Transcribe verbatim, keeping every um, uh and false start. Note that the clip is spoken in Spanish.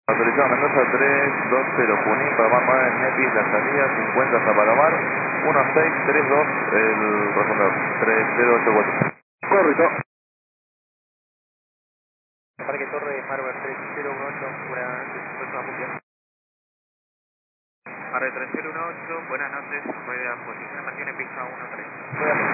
Autorizado Mendoza tres dos cero, Junín, Palomar nueve, Nepis, la salida, cincuenta hasta Palomar, uno seis tres dos, el respondedor, tres cero ocho cuatro. Correcto. Parque Torre, Marver tres cero uno ocho, buenas noches, próxima función. Marver tres cero uno ocho, buenas noches, rueda posición, mantiene pista uno tres. Rueda